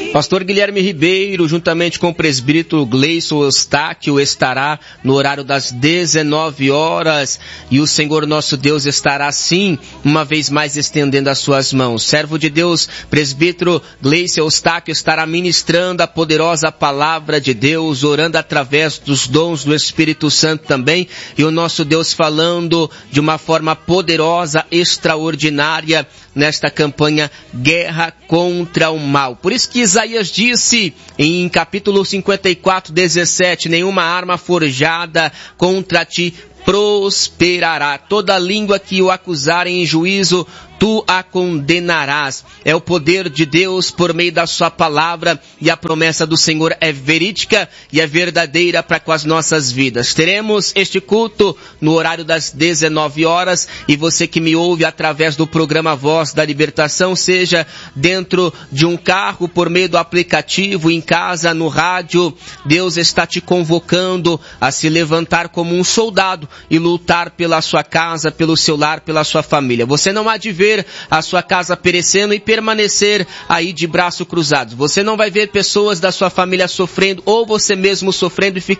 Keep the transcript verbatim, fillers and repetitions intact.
Pastor Guilherme Ribeiro, juntamente com o presbítero Gleison Eustáquio, estará no horário das dezenove horas e o Senhor nosso Deus estará assim, uma vez mais estendendo as suas mãos. Servo de Deus, presbítero Gleison Eustáquio estará ministrando a poderosa palavra de Deus, orando através dos dons do Espírito Santo também, e o nosso Deus falando de uma forma poderosa, extraordinária, nesta campanha Guerra contra o Mal. Por isso que Isaías disse em capítulo cinquenta e quatro, dezessete, nenhuma arma forjada contra ti prosperará. Toda língua que o acusarem em juízo, tu a condenarás. É o poder de Deus por meio da sua palavra, e a promessa do Senhor é verídica e é verdadeira para com as nossas vidas. Teremos este culto no horário das dezenove horas, e você que me ouve através do programa Voz da Libertação, seja dentro de um carro, por meio do aplicativo, em casa, no rádio, Deus está te convocando a se levantar como um soldado e lutar pela sua casa, pelo seu lar, pela sua família. Você não há de ver a sua casa perecendo e permanecer aí de braço cruzado. Você não vai ver pessoas da sua família sofrendo, ou você mesmo sofrendo e